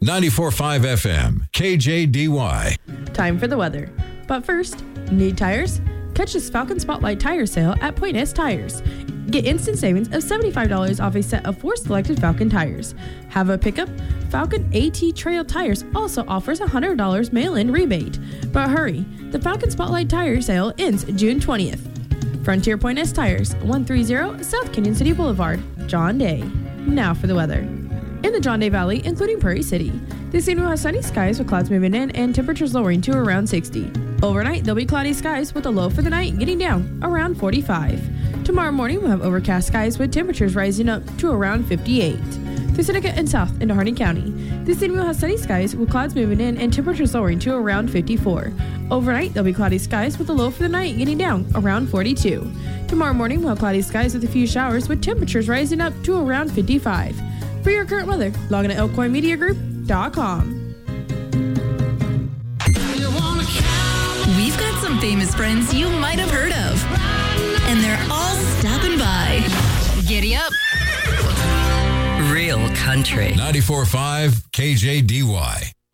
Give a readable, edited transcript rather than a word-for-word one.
94.5 FM, KJDY. Time for the weather. But first, need tires? Catch this Falcon Spotlight tire sale at Point S Tires. Get instant savings of $75 off a set of 4 selected Falcon tires. Have a pickup? Falcon AT Trail Tires also offers a $100 mail-in rebate. But hurry, the Falcon Spotlight tire sale ends June 20th. Frontier Point S Tires, 130 South Canyon City Boulevard, John Day. Now for the weather. In the John Day Valley, including Prairie City, this evening will have sunny skies with clouds moving in and temperatures lowering to around 60. Overnight, there'll be cloudy skies with a low for the night getting down around 45. Tomorrow morning, we'll have overcast skies with temperatures rising up to around 58. Through Seneca and south into Hardin County, this evening we'll have sunny skies with clouds moving in and temperatures lowering to around 54. Overnight, there'll be cloudy skies with a low for the night getting down around 42. Tomorrow morning, we'll have cloudy skies with a few showers with temperatures rising up to around 55. For your current weather, log on to elkcoinmediagroup.com. We've got some famous friends you might have heard of, and they're all stopping by. Giddy up. Real country. 94.5 KJDY.